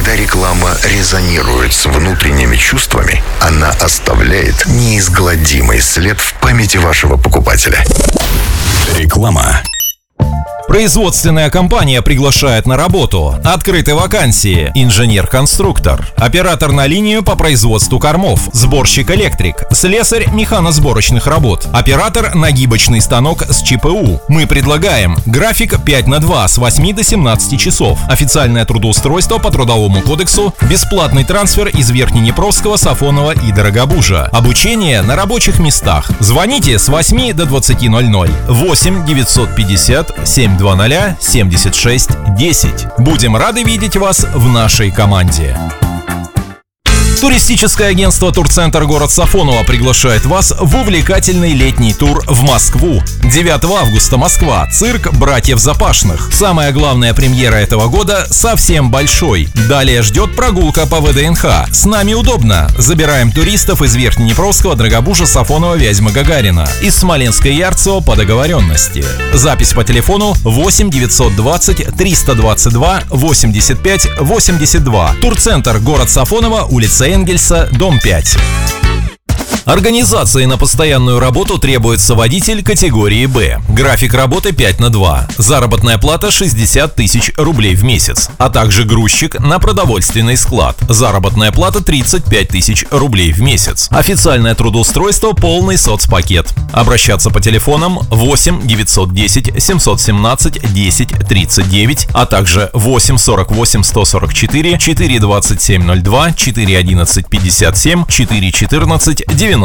Когда реклама резонирует с внутренними чувствами, она оставляет неизгладимый след в памяти вашего покупателя. Реклама. Производственная компания приглашает на работу. Открыты вакансии: инженер-конструктор, оператор на линию по производству кормов, сборщик-электрик, слесарь механосборочных работ, оператор нагибочный станок с ЧПУ. Мы предлагаем график 5/2 с 8 до 17 часов, официальное трудоустройство по Трудовому кодексу, бесплатный трансфер из Верхнеднепровского, Сафонова и Дорогобужа, обучение на рабочих местах. Звоните с 8 до 20:00. 8 950 720 76 10. Будем рады видеть вас в нашей команде. Туристическое агентство «Турцентр город Сафоново» приглашает вас в увлекательный летний тур в Москву. 9 августа Москва. Цирк братьев Запашных. Самая главная премьера этого года «Совсем большой». Далее ждет прогулка по ВДНХ. С нами удобно. Забираем туристов из Верхнеднепровского, Дорогобужа, Сафонова, Вязьмы, Гагарина. Из Смоленска и Ярцево по договоренности. Запись по телефону 8 920 322 85 82. Турцентр город Сафоново, улица Энгельса, дом 5. Организации на постоянную работу требуется водитель категории «Б». График работы 5/2. Заработная плата 60 тысяч рублей в месяц. А также грузчик на продовольственный склад. Заработная плата 35 тысяч рублей в месяц. Официальное трудоустройство, полный соцпакет. Обращаться по телефонам 8 910 717 10 39, а также 8 48 144 4 27 02 4 11 57 4 14 93.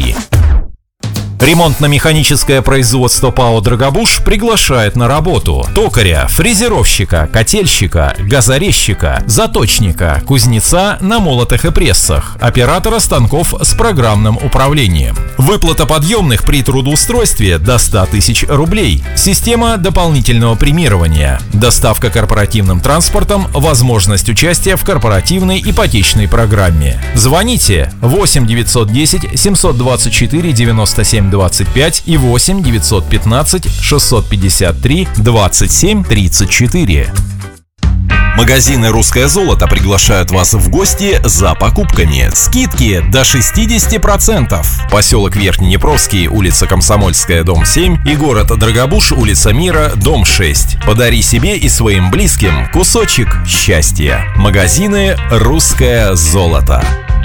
Ремонтно-механическое производство ПАО «Дорогобуж» приглашает на работу токаря, фрезеровщика, котельщика, газорезчика, заточника, кузнеца на молотах и прессах, оператора станков с программным управлением. Выплата подъемных при трудоустройстве до 100 тысяч рублей. Система дополнительного премирования. Доставка корпоративным транспортом, возможность участия в корпоративной ипотечной программе. Звоните 8 910 724 97 25 и 8 915 653 27 34. Магазины «Русское золото» приглашают вас в гости за покупками. Скидки до 60%. Поселок Верхнеднепровский, улица Комсомольская, дом 7 и город Дорогобуж, улица Мира, дом 6. Подари себе и своим близким кусочек счастья. Магазины «Русское золото».